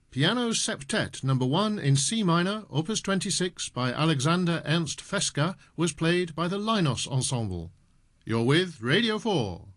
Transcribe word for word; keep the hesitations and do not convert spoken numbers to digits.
Piano Septet number one in C minor, opus twenty-six by Alexander Ernst Feska was played by the Linos Ensemble. You're with Radio four.